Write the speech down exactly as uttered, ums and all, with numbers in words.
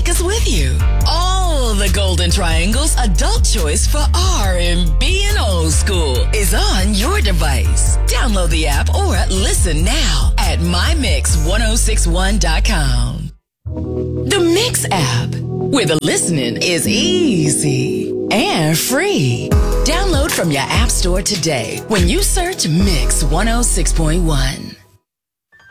take us with you. All the Golden Triangle's adult choice for R and B and old school is on your device. Download the app or listen now at my mix ten sixty-one dot com. The Mix app, where the listening is easy and free. Download from your app store today when you search Mix one oh six point one.